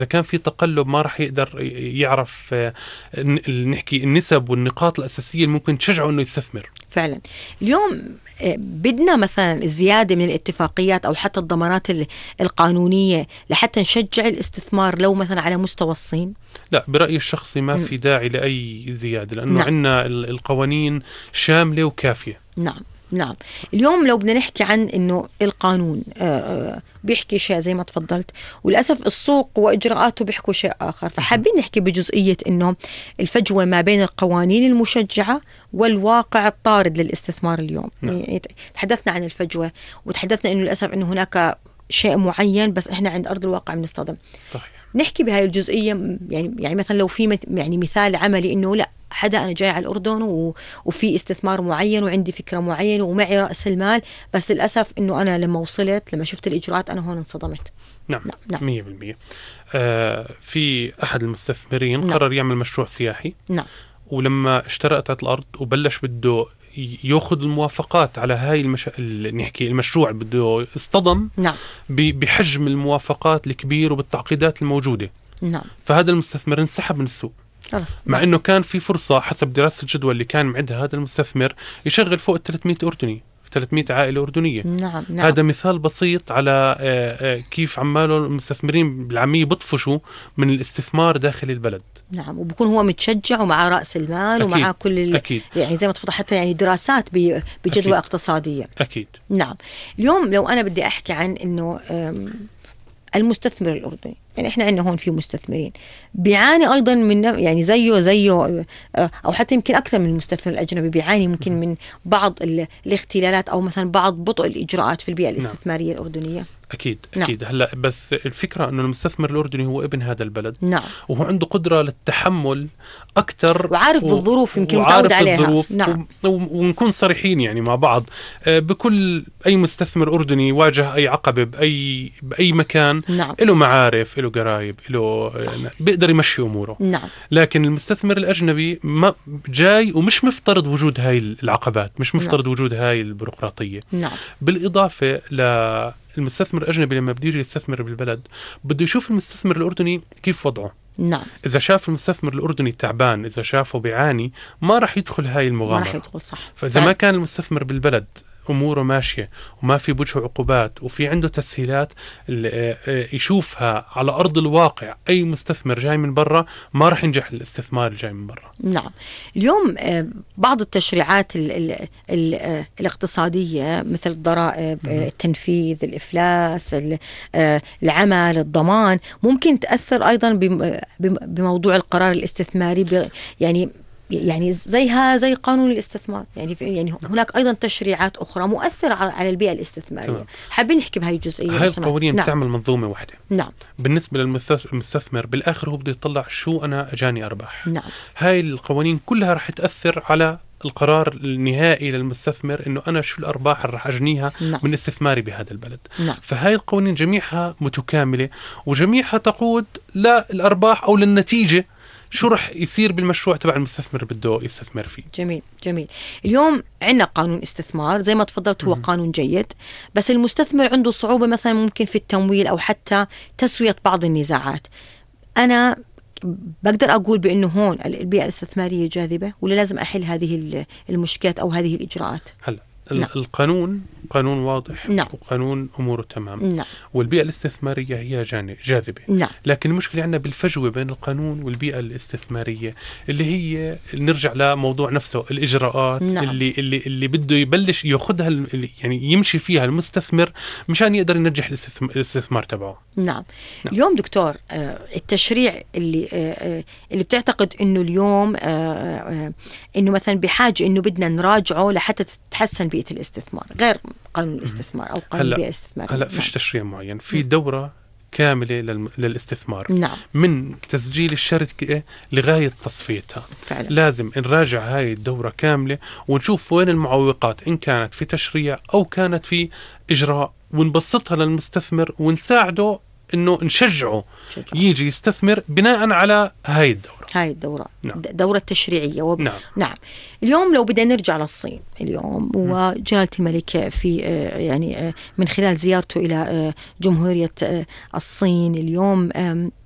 إذا كان في تقلب ما راح يقدر يعرف نحكي النسب والنقاط الأساسية اللي ممكن تشجعه إنه يستثمر. فعلا اليوم بدنا مثلا الزيادة من الاتفاقيات أو حتى الضمانات القانونية لحتى نشجع الاستثمار لو مثلا على مستوى الصين. لا، برأيي الشخصي ما في داعي لأي زيادة، لأنه نعم. عندنا القوانين شاملة وكافية. نعم. اليوم لو بدنا نحكي عن إنه القانون بيحكي شيء زي ما تفضلت، وللأسف السوق وإجراءاته بيحكوا شيء آخر، فحابين نحكي بجزئية إنه الفجوة ما بين القوانين المشجعة والواقع الطارد للاستثمار اليوم. يعني تحدثنا عن الفجوة وتحدثنا إنه للأسف إنه هناك شيء معين بس إحنا عند أرض الواقع بنصطدم. صحيح. نحكي بهاي الجزئية، يعني مثلا لو في يعني مثال عملي إنه لا حدا أنا جاي على الأردن وفي استثمار معين وعندي فكرة معينة ومعي رأس المال، بس للأسف إنه أنا لما شفت الإجراءات أنا هون انصدمت. نعم. 100%. في أحد المستثمرين قرر يعمل مشروع سياحي. ولما اشترى قطعة الأرض وبلش بده ياخذ الموافقات على هاي نحكي المشروع اللي بده اصطدم بحجم الموافقات الكبير وبالتعقيدات الموجودة. فهذا المستثمر انسحب من السوق. مع انه كان في فرصة حسب دراسة الجدوى اللي كان معدها هذا المستثمر يشغل فوق 300 أردني، 300 عائلة أردنية. هذا مثال بسيط على كيف عماله المستثمرين بالعامية بطفشوا من الاستثمار داخل البلد. وبكون هو متشجع ومع رأس المال ومع كل أكيد. يعني زي ما تفضل حتى يعني دراسات بجدوى اقتصادية. أكيد. اليوم لو أنا بدي أحكي عن إنه المستثمر الأردني، يعني إحنا عندنا هون في مستثمرين بيعاني أيضا من يعني زيه أو حتى يمكن أكثر من المستثمر الأجنبي بيعاني ممكن من بعض الاختلالات أو مثلا بعض بطء الإجراءات في البيئة الاستثمارية الأردنية. أكيد. هلا بس الفكرة إنه المستثمر الأردني هو ابن هذا البلد. وهو عنده قدرة للتحمل أكثر وعارف بالظروف يمكن متعود عليها. ونكون صريحين يعني مع بعض، بكل أي مستثمر أردني واجه أي عقبة بأي مكان له معارف، له قرايب، له بيقدر يمشي أموره. لكن المستثمر الأجنبي ما جاي ومش مفترض وجود هاي العقبات، مش مفترض وجود هاي البيروقراطية. بالإضافة المستثمر الأجنبي لما بده يجي يستثمر بالبلد بده يشوف المستثمر الأردني كيف وضعه. إذا شاف المستثمر الأردني تعبان، إذا شافه بيعاني، ما راح يدخل هاي المغامرة. ما راح يدخل. صح. فإذا ما كان المستثمر بالبلد أموره ماشية وما في بوجه عقوبات وفي عنده تسهيلات يشوفها على أرض الواقع، أي مستثمر جاي من برا ما راح ينجح الاستثمار الجاي من برا. اليوم بعض التشريعات الاقتصادية مثل الضرائب، التنفيذ، الإفلاس، العمل، الضمان، ممكن تأثر أيضا بموضوع القرار الاستثماري، يعني زي قانون الاستثمار. يعني هناك أيضا تشريعات أخرى مؤثرة على البيئة الاستثمارية. حابين نحكي بهاي الجزئية. هاي القوانين بتعمل منظومة واحدة. بالنسبة للمستثمر بالآخر هو بده يطلع شو أنا أجاني أرباح. هاي القوانين كلها رح تأثر على القرار النهائي للمستثمر إنه أنا شو الأرباح اللي رح أجنيها من استثماري بهذا البلد. فهاي القوانين جميعها متكاملة وجميعها تقود للأرباح أو للنتيجة شو رح يصير بالمشروع تبع المستثمر بده يستثمر فيه. جميل. اليوم عندنا قانون استثمار زي ما تفضلت، هو قانون جيد، بس المستثمر عنده صعوبة مثلا ممكن في التمويل أو حتى تسوية بعض النزاعات. أنا بقدر أقول بأنه هون البيئة الاستثمارية جاذبة ولا لازم أحل هذه المشكلات أو هذه الإجراءات؟ هلا القانون قانون واضح. وقانون أموره تمام. والبيئة الاستثمارية هي جاذبة. لكن المشكلة عندنا بالفجوة بين القانون والبيئة الاستثمارية اللي هي نرجع لموضوع نفسه، الإجراءات اللي بده يبلش يأخذها، يعني يمشي فيها المستثمر مشان يقدر ينجح الاستثمار تبعه. اليوم دكتور، التشريع اللي بتعتقد إنه اليوم إنه مثلا بحاجة إنه بدنا نراجعه لحتى تتحسن بيئة الاستثمار غير قانون الاستثمار أو قانون البيئة الاستثمارية. هلا فيش تشريع معين، في دورة كاملة للاستثمار. من تسجيل الشركة لغاية تصفيتها. فعلا. لازم نراجع هاي الدورة كاملة ونشوف وين المعوقات، إن كانت في تشريع أو كانت في إجراء، ونبسطها للمستثمر ونساعده إنه نشجعه يجي يستثمر بناء على هاي الدورة. دورة تشريعية. نعم. اليوم لو بدنا نرجع للصين اليوم، وجلالة الملك في يعني من خلال زيارته إلى جمهورية الصين اليوم